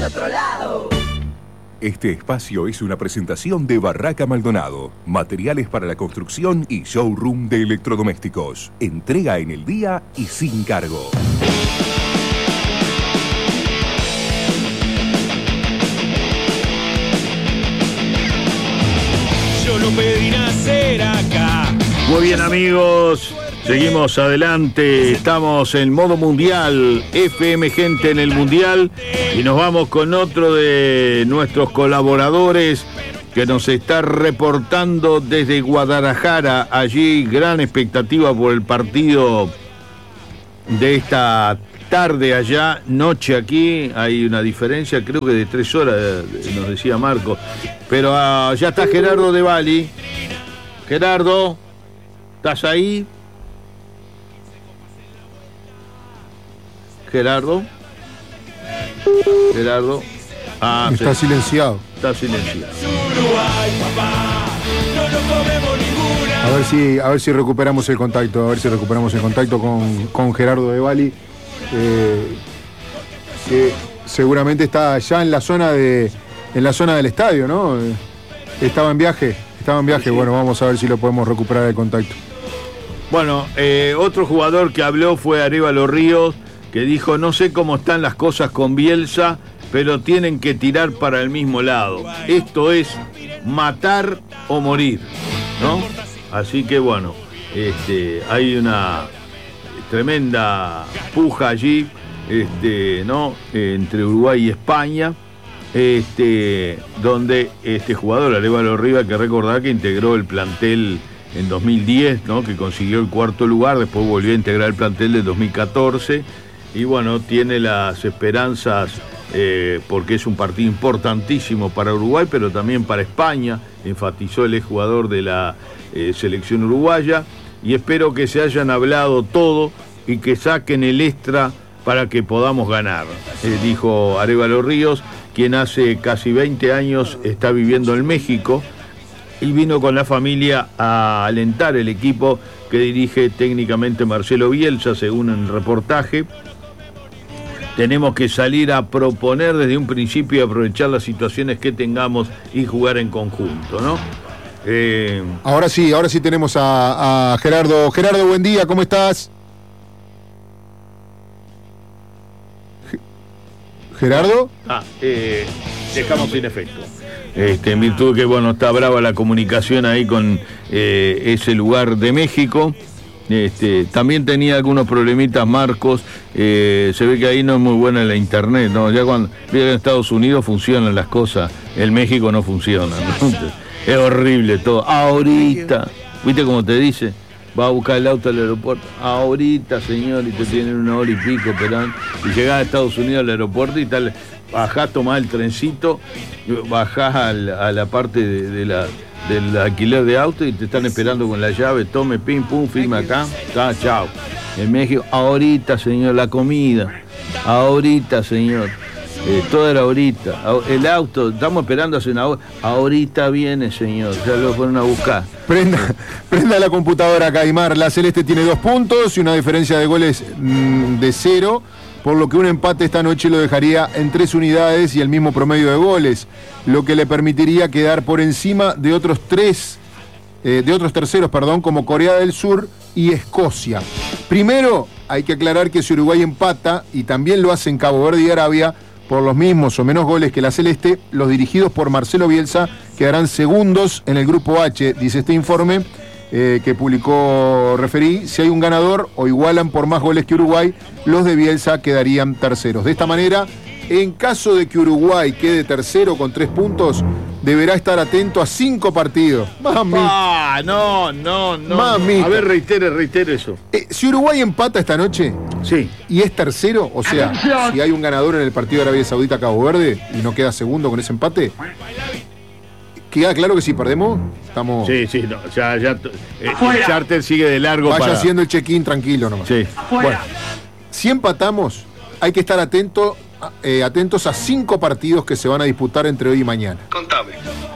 otro lado. Este espacio es una presentación de Barraca Maldonado, materiales para la construcción y showroom de electrodomésticos. Entrega en el día y sin cargo. Yo no pedí nacer acá. Muy bien, amigos, seguimos adelante. Estamos en modo mundial, FM Gente en el Mundial, y nos vamos con otro de nuestros colaboradores que nos está reportando desde Guadalajara. Allí gran expectativa por el partido de esta tarde allá, noche aquí. Hay una diferencia, creo que de 3 horas, nos decía Marco. Pero ya está Gerardo de Bali. Gerardo, ¿estás ahí? Gerardo. Está silenciado. Está silenciado. A ver si recuperamos el contacto. Con Gerardo de Bali. Que seguramente está ya en la zona del estadio, ¿no? Estaba en viaje. Sí. Bueno, vamos a ver si lo podemos recuperar el contacto. Bueno, otro jugador que habló fue Arévalo Ríos, que dijo: no sé cómo están las cosas con Bielsa, pero tienen que tirar para el mismo lado. Esto es matar o morir, ¿no? Así que bueno, hay una tremenda puja allí, ¿no? Entre Uruguay y España, donde este jugador, Arévalo Ríos, hay que recordar que integró el plantel en 2010, ¿no? Que consiguió el 4º lugar, después volvió a integrar el plantel del 2014, y bueno, tiene las esperanzas, porque es un partido importantísimo para Uruguay, pero también para España, enfatizó el exjugador de la selección uruguaya, y espero que se hayan hablado todo y que saquen el extra para que podamos ganar, dijo Arévalo Ríos, quien hace casi 20 años está viviendo en México y vino con la familia a alentar el equipo que dirige técnicamente Marcelo Bielsa, según el reportaje. Tenemos que salir a proponer desde un principio y aprovechar las situaciones que tengamos y jugar en conjunto, ¿no? Ahora sí tenemos a Gerardo. Gerardo, buen día, ¿cómo estás? ¿Gerardo? Dejamos sin efecto. En virtud de que, bueno, está brava la comunicación ahí con ese lugar de México. También tenía algunos problemitas Marcos. Se ve que ahí no es muy buena la internet, ¿no? Ya cuando en Estados Unidos funcionan las cosas, en México no funcionan, ¿no? Es horrible todo. Ahorita, ¿viste cómo te dice? Va a buscar el auto al aeropuerto. Ahorita, señor, y te tienen 1 hora y pico esperando. Y llegás a Estados Unidos al aeropuerto y tal, bajás, tomás el trencito, bajás a la parte del alquiler de auto y te están esperando con la llave. Tome, pim, pum, firma acá. Chao. En México, ahorita, señor, la comida. Ahorita, señor. Todo era ahorita. El auto, estamos esperando hace 1 hora. Ahorita viene, señor. Ya lo fueron a buscar. Prenda la computadora, Caimar. La Celeste tiene 2 puntos y una diferencia de goles de 0, por lo que un empate esta noche lo dejaría en 3 unidades y el mismo promedio de goles, lo que le permitiría quedar por encima de otros terceros, como Corea del Sur y Escocia. Primero, hay que aclarar que si Uruguay empata, y también lo hacen Cabo Verde y Arabia, por los mismos o menos goles que la Celeste, los dirigidos por Marcelo Bielsa quedarán segundos en el grupo H, dice este informe que publicó Referí. Si hay un ganador o igualan por más goles que Uruguay, los de Bielsa quedarían terceros. De esta manera, en caso de que Uruguay quede tercero con 3 puntos, deberá estar atento a 5 partidos. No. Mamita. A ver, reitere eso. Si Uruguay empata esta noche, sí, y es tercero, o sea, si hay un ganador en el partido de Arabia Saudita Cabo Verde y no queda segundo con ese empate, queda claro que si perdemos, estamos... Sí, no, ya el charter sigue de largo. Vaya haciendo el check-in tranquilo nomás. Sí. Bueno, si empatamos, hay que estar atentos a 5 partidos que se van a disputar entre hoy y mañana. Contame.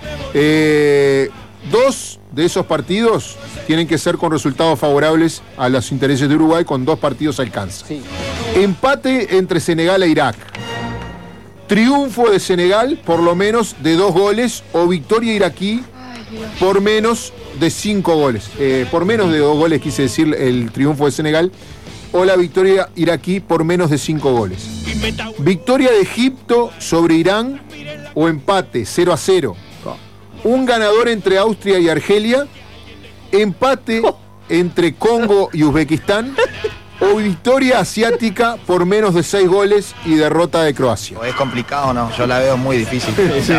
2 de esos partidos tienen que ser con resultados favorables a los intereses de Uruguay, con 2 partidos alcanza. Sí. Empate entre Senegal e Irak. triunfo de Senegal por lo menos de 2 goles o victoria iraquí por menos de 5 goles. Por menos de 2 goles quise decir el triunfo de Senegal o la victoria iraquí por menos de 5 goles. Victoria de Egipto sobre Irán o empate 0-0. Un ganador entre Austria y Argelia, empate entre Congo y Uzbekistán o victoria asiática por menos de 6 goles y derrota de Croacia. ¿Es complicado o no? Yo la veo muy difícil. Sí.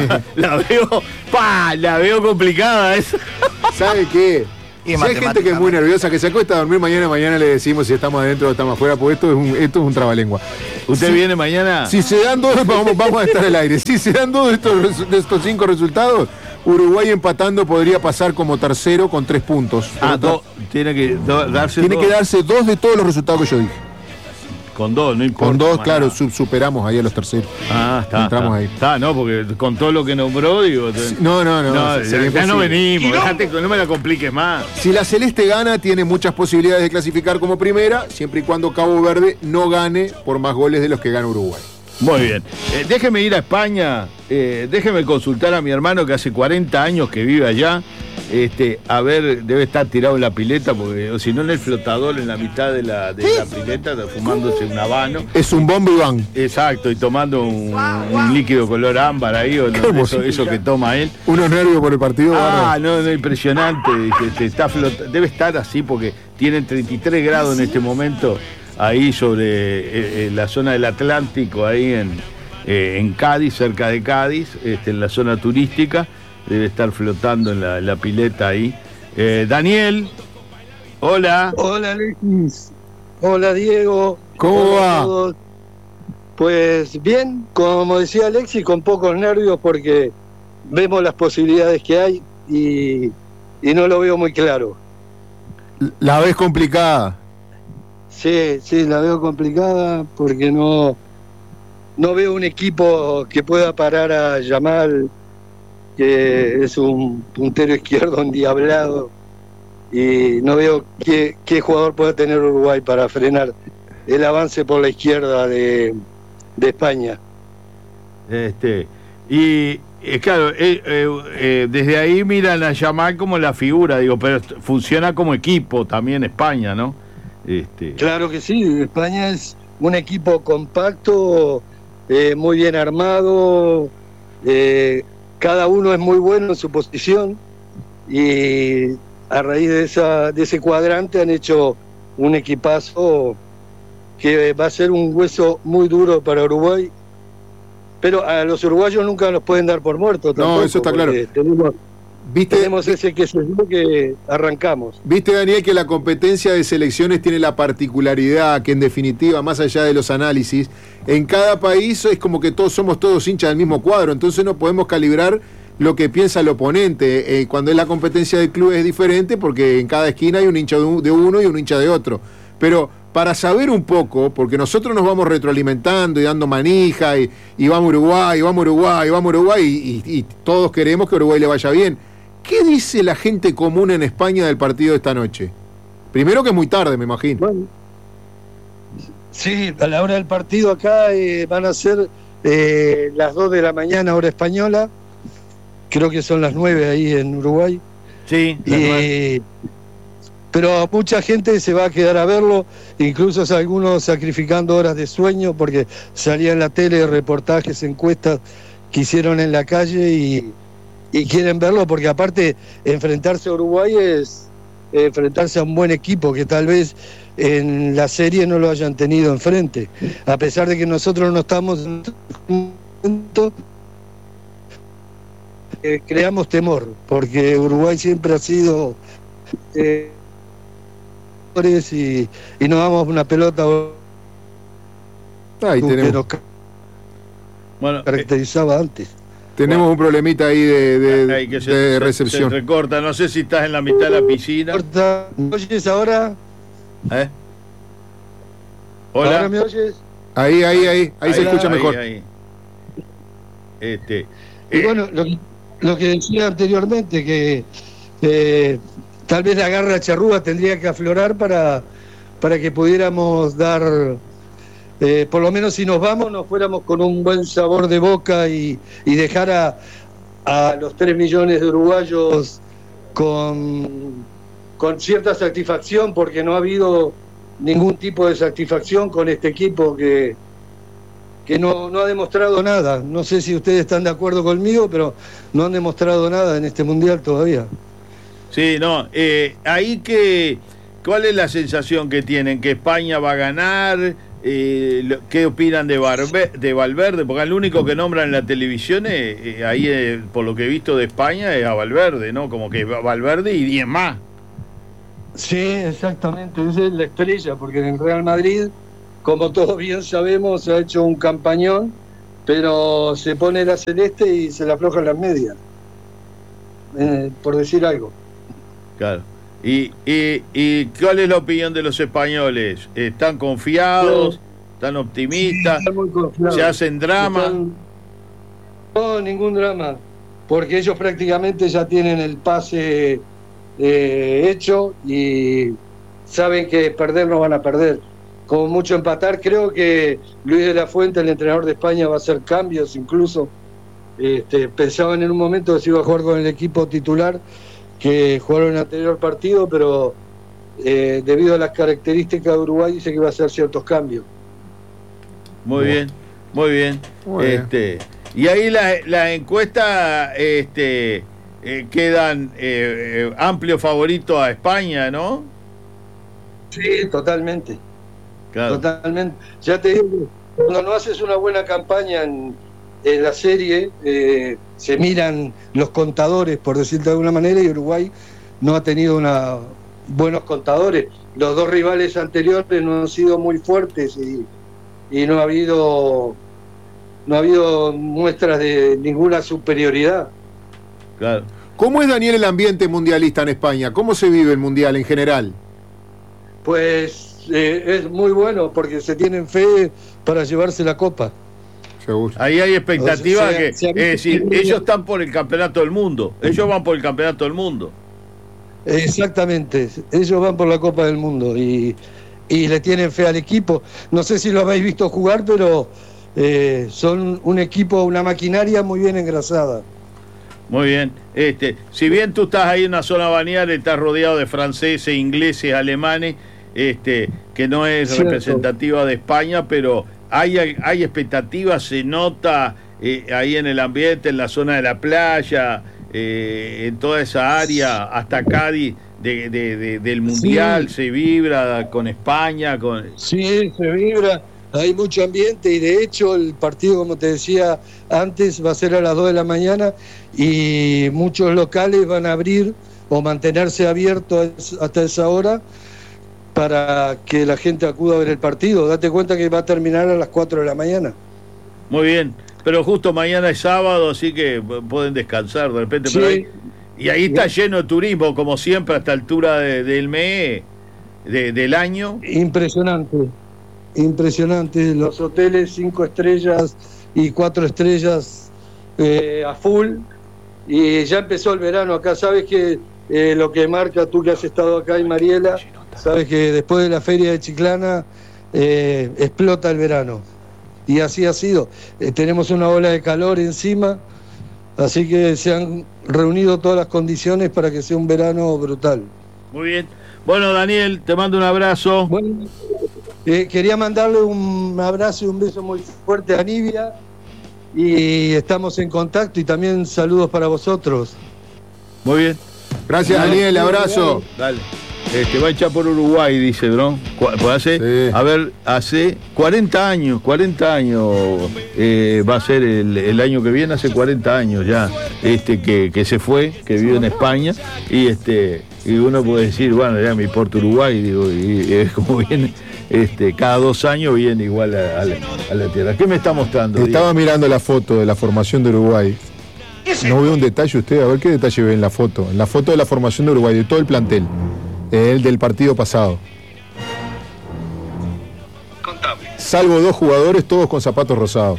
La veo complicada esa. ¿Sabe qué? Y Si hay gente que es muy nerviosa, que se acuesta a dormir mañana le decimos si estamos adentro o estamos afuera, porque esto es un trabalengua. ¿Usted viene mañana? Si se dan 2, vamos a estar al aire. Si se dan 2 de estos 5 resultados, Uruguay empatando podría pasar como tercero con 3 puntos. Tiene que darse Tiene que darse 2 de todos los resultados que yo dije. Con 2, no importa. Con 2, claro, superamos ahí a los terceros. Entramos ahí. No, porque con todo lo que nombró, digo. No. Ya no venimos, no me la compliques más. Si la Celeste gana, tiene muchas posibilidades de clasificar como primera, siempre y cuando Cabo Verde no gane por más goles de los que gana Uruguay. Muy bien. Déjeme ir a España, déjeme consultar a mi hermano que hace 40 años que vive allá. A ver, debe estar tirado en la pileta, porque o si no en el flotador en la mitad de la pileta, fumándose un habano. Es un bombo Iván. Exacto, y tomando un líquido color ámbar ahí, o no, eso que toma él. Unos nervios por el partido. No, impresionante. Debe estar así porque tienen 33 grados en este momento ahí sobre la zona del Atlántico, ahí en Cádiz, cerca de Cádiz, en la zona turística. Debe estar flotando en la pileta ahí. Daniel, hola. Hola, Alexis. Hola, Diego. ¿Cómo va? Todos. Pues bien, como decía Alexis, con pocos nervios porque vemos las posibilidades que hay y no lo veo muy claro. ¿La ves complicada? Sí, la veo complicada porque no veo un equipo que pueda parar a Yamal, que es un puntero izquierdo endiablado, y no veo qué jugador pueda tener Uruguay para frenar el avance por la izquierda de España. Claro, desde ahí miran a Yamal como la figura, digo, pero funciona como equipo también España, ¿no? Claro que sí, España es un equipo compacto, muy bien armado, cada uno es muy bueno en su posición y a raíz de ese cuadrante han hecho un equipazo que va a ser un hueso muy duro para Uruguay, pero a los uruguayos nunca nos pueden dar por muertos tampoco. No, eso está claro. Tenemos ese que arrancamos. Viste, Daniel, que la competencia de selecciones tiene la particularidad que, en definitiva, más allá de los análisis, en cada país es como que somos todos hinchas del mismo cuadro, entonces no podemos calibrar lo que piensa el oponente. Cuando es la competencia de clubes es diferente porque en cada esquina hay un hincha de uno y un hincha de otro. Pero para saber un poco, porque nosotros nos vamos retroalimentando y dando manija y vamos Uruguay y todos queremos que a Uruguay le vaya bien. ¿Qué dice la gente común en España del partido de esta noche? Primero que es muy tarde, me imagino. Bueno, sí, a la hora del partido acá van a ser las 2 de la mañana, hora española. Creo que son las 9 ahí en Uruguay. Sí, pero mucha gente se va a quedar a verlo, incluso algunos sacrificando horas de sueño, porque salía en la tele reportajes, encuestas que hicieron en la calle y quieren verlo, porque aparte enfrentarse a Uruguay es enfrentarse a un buen equipo que tal vez en la serie no lo hayan tenido enfrente, a pesar de que nosotros no estamos en un momento, creamos temor, porque Uruguay siempre ha sido y nos damos una pelota que nos caracterizaba antes. Tenemos un problemita ahí de recepción. Se recorta, no sé si estás en la mitad de la piscina. ¿Me oyes ahora? ¿Hola? ¿Ahora me oyes? Ahí se escucha mejor. Ahí. Y bueno, lo que decía anteriormente, que tal vez la garra charrúa tendría que aflorar para que pudiéramos dar por lo menos si nos vamos, nos fuéramos con un buen sabor de boca y dejar a los 3 millones de uruguayos con cierta satisfacción, porque no ha habido ningún tipo de satisfacción con este equipo que no ha demostrado nada. No sé si ustedes están de acuerdo conmigo, pero no han demostrado nada en este Mundial todavía. Sí, no, ¿cuál es la sensación que tienen? ¿Que España va a ganar? ¿Qué opinan de Valverde? Porque el único que nombran en la televisión, por lo que he visto de España, es a Valverde, ¿no? Como que Valverde y 10 más. Sí, exactamente, esa es la estrella, porque en el Real Madrid, como todos bien sabemos, ha hecho un campañón, pero se pone la celeste y se le aflojan las medias, por decir algo. Claro. ¿Y cuál es la opinión de los españoles? ¿Están confiados? ¿Están optimistas? Sí, están muy confiados. ¿Se hacen drama? No, ningún drama, porque ellos prácticamente ya tienen el pase hecho y saben que perder no van a perder. Como mucho empatar. Creo que Luis de la Fuente, el entrenador de España, va a hacer cambios incluso. Pensaban en un momento que se iba a jugar con el equipo titular que jugaron en el anterior partido, pero debido a las características de Uruguay dice que va a hacer ciertos cambios. Muy bien, muy bien. Y ahí la encuesta quedan amplio favorito a España, ¿no? Sí, totalmente. Claro. Totalmente. Ya te digo, cuando no haces una buena campaña en la serie, se miran los contadores, por decirlo de alguna manera, y Uruguay no ha tenido buenos contadores. Los 2 rivales anteriores no han sido muy fuertes y no ha habido muestras de ninguna superioridad. Claro. ¿Cómo es, Daniel, el ambiente mundialista en España? ¿Cómo se vive el mundial en general? Pues es muy bueno, porque se tienen fe para llevarse la copa. Seguro. Ahí hay expectativa, es decir, ellos están por el campeonato del mundo. Ellos van por el campeonato del mundo. Exactamente, ellos van por la Copa del Mundo y le tienen fe al equipo. No sé si lo habéis visto jugar, pero son un equipo, una maquinaria muy bien engrasada. Muy bien. Si bien tú estás ahí en una zona balnearia, estás rodeado de franceses, ingleses, alemanes, que no es Cierto. Representativa de España, pero hay expectativas, se nota ahí en el ambiente, en la zona de la playa, en toda esa área, hasta Cádiz, del Mundial, sí. Se vibra con España. Sí, se vibra, hay mucho ambiente y de hecho el partido, como te decía antes, va a ser a las 2 de la mañana y muchos locales van a abrir o mantenerse abiertos hasta esa hora para que la gente acuda a ver el partido. Date cuenta que va a terminar a las 4 de la mañana. Muy bien, pero justo mañana es sábado, así que pueden descansar de repente. Sí. Pero y ahí está lleno de turismo, como siempre, a esta altura del mes, del año. Impresionante. Los hoteles 5 estrellas y 4 estrellas a full. Y ya empezó el verano acá. Sabes que lo que marca, tú que has estado acá, y Mariela, sabes que después de la feria de Chiclana explota el verano. Y así ha sido. Tenemos una ola de calor encima, así que se han reunido todas las condiciones para que sea un verano brutal. Muy bien. Bueno, Daniel, te mando un abrazo. Bueno, quería mandarle un abrazo y un beso muy fuerte a Nivia, y estamos en contacto, y también saludos para vosotros. Muy bien. Gracias, Daniel, abrazo. Dale. Va a echar por Uruguay, dice, ¿no? Hace 40 años va a ser el año que viene, hace 40 años ya, que se fue, que vive en España, y uno puede decir, bueno, ya me importa Uruguay, digo, y es como viene, cada 2 años viene igual a la tierra. ¿Qué me está mostrando? Estaba mirando la foto de la formación de Uruguay. No veo un detalle usted, a ver qué detalle ve en la foto. En la foto de la formación de Uruguay, de todo el plantel. El del partido pasado. Contable. Salvo 2 jugadores, todos con zapatos rosados.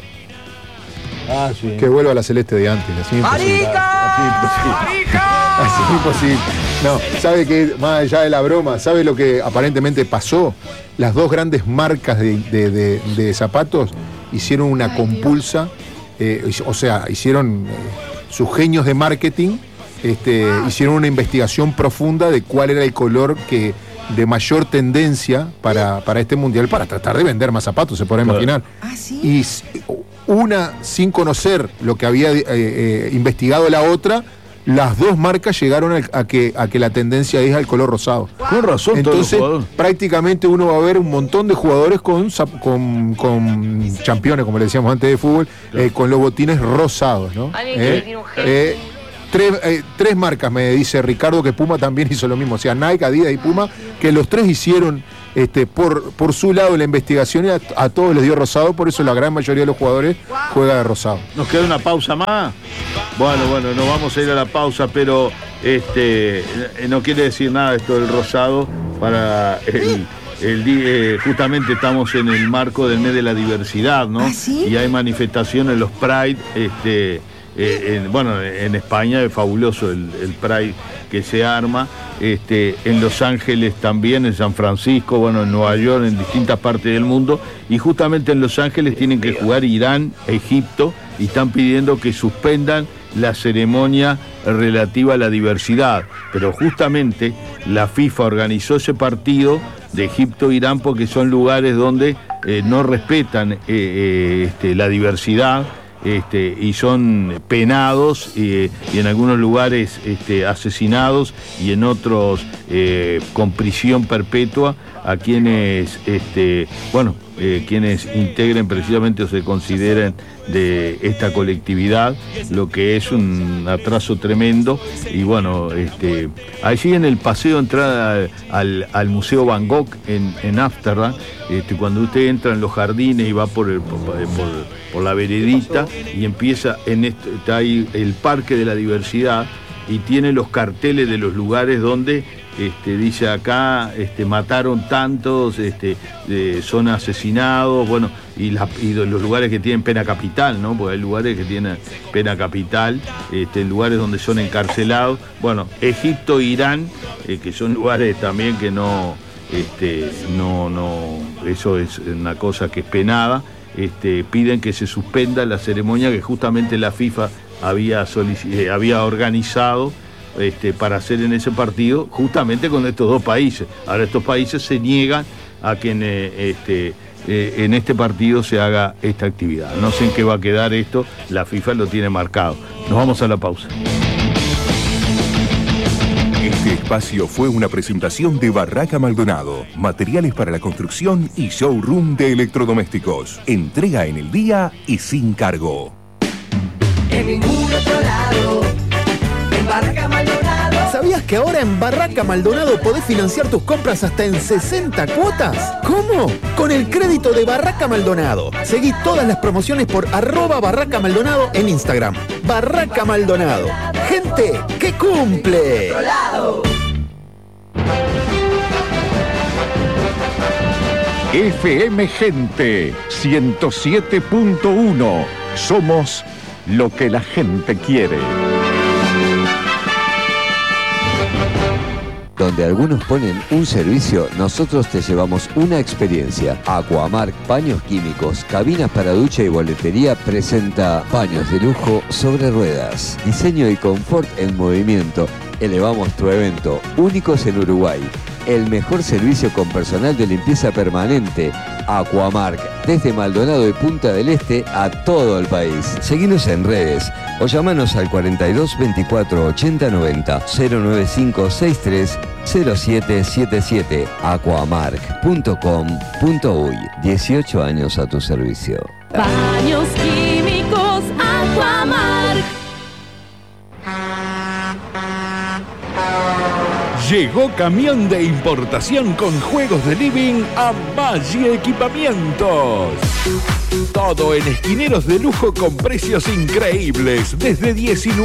Sí. Que vuelva a la celeste de antes. Así imposible. ¡Marica! Así imposible. No, ¿sabe qué? Más allá de la broma, ¿sabe lo que aparentemente pasó? Las dos grandes marcas de zapatos hicieron una compulsa, hicieron sus genios de marketing, hicieron una investigación profunda de cuál era el color que de mayor tendencia para este mundial, para tratar de vender más zapatos, se podrá imaginar. ¿Ah, sí? Y una, sin conocer lo que había investigado la otra, las dos marcas llegaron a que la tendencia es al color rosado. Con razón, entonces todo prácticamente uno va a ver un montón de jugadores con championes, como le decíamos antes de fútbol, con los botines rosados, ¿no? Alguien que le tiene un genio. Tres marcas, me dice Ricardo, que Puma también hizo lo mismo, o sea, Nike, Adidas y Puma, que los tres hicieron por su lado la investigación y a todos les dio rosado, por eso la gran mayoría de los jugadores juega de rosado. ¿Nos queda una pausa más? Bueno, nos vamos a ir a la pausa, pero no quiere decir nada esto del rosado para justamente estamos en el marco del mes de la diversidad, ¿no? ¿Ah, sí? Y hay manifestaciones, los Pride, en España es fabuloso el Pride que se arma, en Los Ángeles también, en San Francisco, en Nueva York, en distintas partes del mundo, y justamente en Los Ángeles tienen que jugar Irán, Egipto, y están pidiendo que suspendan la ceremonia relativa a la diversidad, pero justamente la FIFA organizó ese partido de Egipto-Irán porque son lugares donde no respetan la diversidad, y son penados y en algunos lugares asesinados y en otros con prisión perpetua a quienes quienes integren precisamente o se consideren de esta colectividad, lo que es un atraso tremendo. Y allí en el paseo de entrada al Museo Van Gogh en Ámsterdam, cuando usted entra en los jardines y va por la veredita y empieza está ahí el Parque de la Diversidad y tiene los carteles de los lugares donde dice acá mataron tantos, son asesinados, y los lugares que tienen pena capital, ¿no? Porque hay lugares que tienen pena capital, lugares donde son encarcelados. Egipto e Irán, que son lugares también que no, eso es una cosa que es penada, piden que se suspenda la ceremonia que justamente la FIFA había organizado para hacer en ese partido, justamente con estos dos países. Ahora estos países se niegan a que en este partido se haga esta actividad. No sé en qué va a quedar esto, la FIFA lo tiene marcado. Nos vamos a la pausa. Este espacio fue una presentación de Barraca Maldonado, materiales para la construcción y showroom de electrodomésticos. Entrega en el día y sin cargo. En ningún otro lado, en Barraca Maldonado. ¿Sabías que ahora en Barraca Maldonado podés financiar tus compras hasta en 60 cuotas? ¿Cómo? Con el crédito de Barraca Maldonado. Seguí todas las promociones por @Barraca Maldonado en Instagram. Barraca Maldonado. Gente que cumple. FM Gente 107.1. Somos lo que la gente quiere. Donde algunos ponen un servicio, nosotros te llevamos una experiencia. Aquamark Paños Químicos, cabinas para ducha y boletería presenta paños de lujo sobre ruedas. Diseño y confort en movimiento. Elevamos tu evento, únicos en Uruguay. El mejor servicio con personal de limpieza permanente. Aquamark, desde Maldonado y Punta del Este a todo el país. Seguinos en redes o llamanos al 42 24 80 90 095 63 0777 aquamark.com.uy. 18 años a tu servicio. Paños Químicos Aquamark. Llegó camión de importación con juegos de living a Valle Equipamientos. Todo en esquineros de lujo con precios increíbles, desde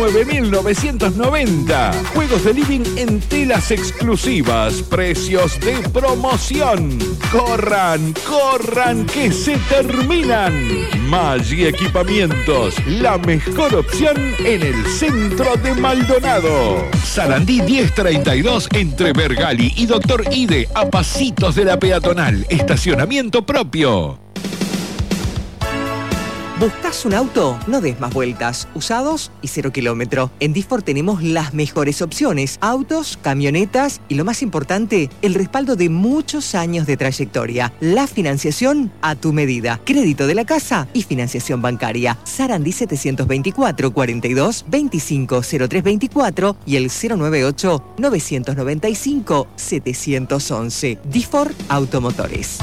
19.990. Juegos de living en telas exclusivas, precios de promoción. ¡Corran, corran, que se terminan! Maggi Equipamientos, la mejor opción en el centro de Maldonado. Sarandí 1032 entre Bergali y Doctor Ide, a pasitos de la peatonal. Estacionamiento propio. ¿Buscas un auto? No des más vueltas. Usados y 0 kilómetro. En Disfor tenemos las mejores opciones. Autos, camionetas y lo más importante, el respaldo de muchos años de trayectoria. La financiación a tu medida. Crédito de la casa y financiación bancaria. Sarandí 724 42 25 0324 y el 098 995 711. Disfor Automotores.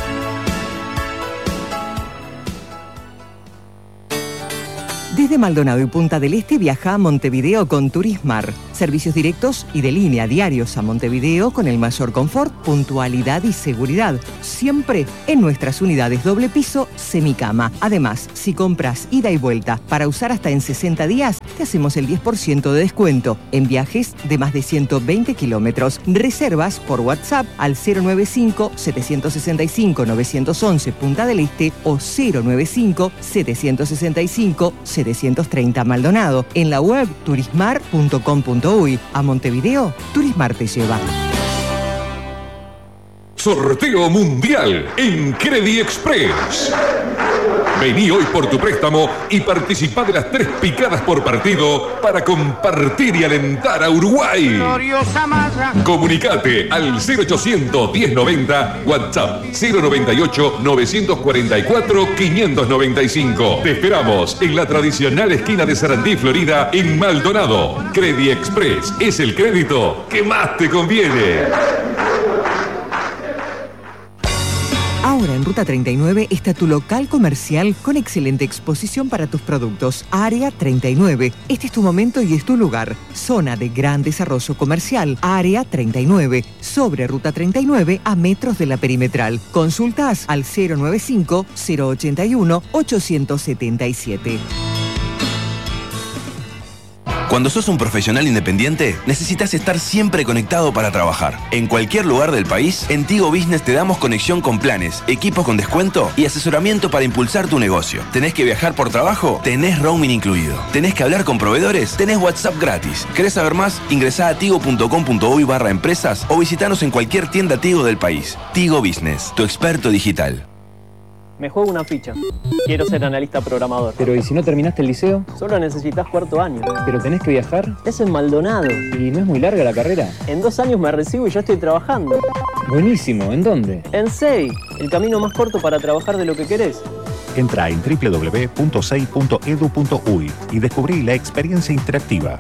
Desde Maldonado y Punta del Este viaja a Montevideo con Turismar. Servicios directos y de línea diarios a Montevideo con el mayor confort, puntualidad y seguridad. Siempre en nuestras unidades doble piso, semicama. Además, si compras ida y vuelta para usar hasta en 60 días, te hacemos el 10% de descuento en viajes de más de 120 kilómetros. Reservas por WhatsApp al 095-765-911 Punta del Este o 095-765-730 Maldonado. En la web turismar.com.uy. A Montevideo, Turismar te lleva. Sorteo mundial en Credit Express. Vení hoy por tu préstamo y participá de las 3 picadas por partido para compartir y alentar a Uruguay. Comunicate al 0800 1090, WhatsApp 098 944 595. Te esperamos en la tradicional esquina de Sarandí, Florida, en Maldonado. Credit Express es el crédito que más te conviene. Ahora en Ruta 39 está tu local comercial con excelente exposición para tus productos. Área 39. Este es tu momento y es tu lugar. Zona de gran desarrollo comercial. Área 39. Sobre Ruta 39 a metros de la perimetral. Consultas al 095-081-877. Cuando sos un profesional independiente, necesitas estar siempre conectado para trabajar. En cualquier lugar del país, en Tigo Business te damos conexión con planes, equipos con descuento y asesoramiento para impulsar tu negocio. ¿Tenés que viajar por trabajo? Tenés roaming incluido. ¿Tenés que hablar con proveedores? Tenés WhatsApp gratis. ¿Querés saber más? Ingresá a tigo.com.uy/empresas o visitanos en cualquier tienda Tigo del país. Tigo Business, tu experto digital. Me juego una ficha. Quiero ser analista programador. Pero ¿y si no terminaste el liceo? Solo necesitas 4º año. ¿Pero tenés que viajar? Es en Maldonado. ¿Y no es muy larga la carrera? En 2 años me recibo y ya estoy trabajando. Buenísimo. ¿En dónde? En SEI, el camino más corto para trabajar de lo que querés. Entra en www.sei.edu.uy y descubrí la experiencia interactiva.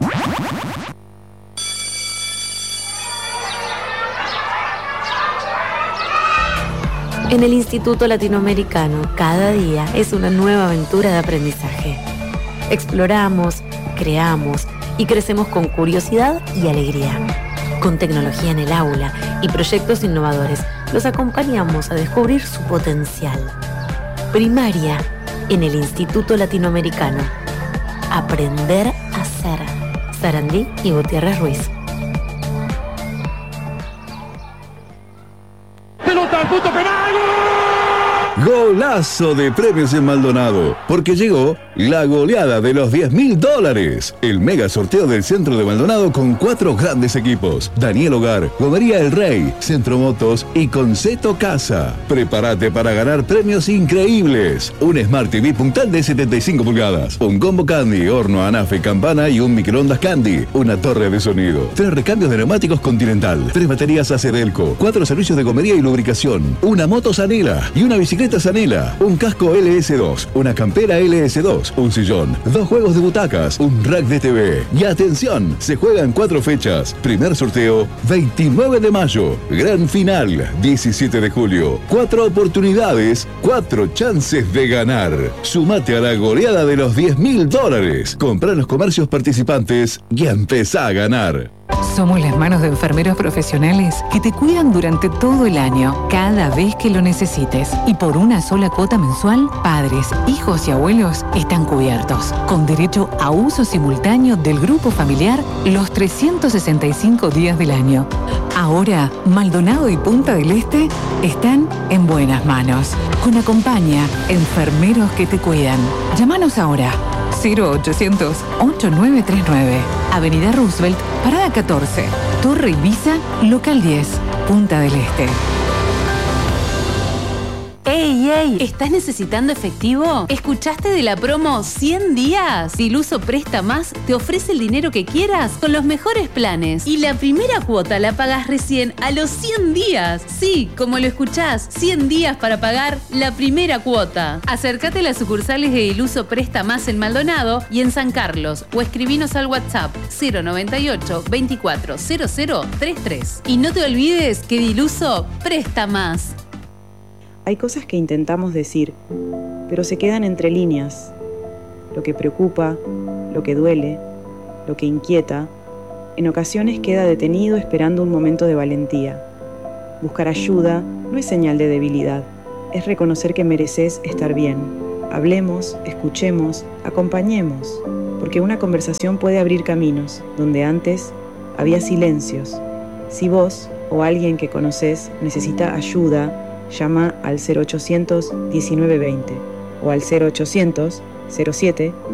En el Instituto Latinoamericano, cada día es una nueva aventura de aprendizaje. Exploramos, creamos y crecemos con curiosidad y alegría. Con tecnología en el aula y proyectos innovadores, los acompañamos a descubrir su potencial. Primaria en el Instituto Latinoamericano. Aprender a ser. Sarandí y Gutiérrez Ruiz. ¡Pelota al punto penal! Golazo de premios en Maldonado, porque llegó la goleada de los $10.000. El mega sorteo del centro de Maldonado con 4 grandes equipos: Daniel Hogar, Gomería El Rey, Centro Motos y Conceto Casa. Prepárate para ganar premios increíbles: un Smart TV puntal de 75 pulgadas, un combo Candy, horno anafe, campana y un microondas Candy, una torre de sonido, 3 recambios de neumáticos Continental, 3 baterías Acedelco, 4 servicios de gomería y lubricación, una moto Sanela y una bicicleta Sanela, un casco LS2, una campera LS2, un sillón, 2 juegos de butacas, un rack de TV. Y atención, se juegan 4 fechas. Primer sorteo, 29 de mayo. Gran final, 17 de julio. 4 oportunidades, 4 chances de ganar. Sumate a la goleada de los $10.000. Comprá en los comercios participantes y empezá a ganar. Somos las manos de enfermeros profesionales que te cuidan durante todo el año, cada vez que lo necesites. Y por una sola cuota mensual, padres, hijos y abuelos están cubiertos, con derecho a uso simultáneo del grupo familiar los 365 días del año. Ahora, Maldonado y Punta del Este están en buenas manos. Con Acompaña, enfermeros que te cuidan. Llámanos ahora. 0800-8939. Avenida Roosevelt, Parada 14. Torre Ibiza, Local 10. Punta del Este. ¡Ey, ey! ¿Estás necesitando efectivo? ¿Escuchaste de la promo 100 días? Diluso Presta Más te ofrece el dinero que quieras con los mejores planes. Y la primera cuota la pagas recién a los 100 días. Sí, como lo escuchás, 100 días para pagar la primera cuota. Acércate a las sucursales de Diluso Presta Más en Maldonado y en San Carlos o escribinos al WhatsApp 098 24 0033. Y no te olvides que Diluso Presta Más. Hay cosas que intentamos decir, pero se quedan entre líneas. Lo que preocupa, lo que duele, lo que inquieta, en ocasiones queda detenido esperando un momento de valentía. Buscar ayuda no es señal de debilidad, es reconocer que mereces estar bien. Hablemos, escuchemos, acompañemos, porque una conversación puede abrir caminos donde antes había silencios. Si vos o alguien que conoces necesita ayuda, llama al 0800 1920 o al 0800 07